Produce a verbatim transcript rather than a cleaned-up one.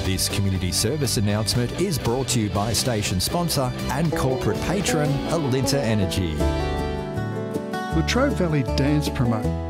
This community service announcement is brought to you by station sponsor and corporate patron Alinta Energy. Latrobe Valley Dance Promote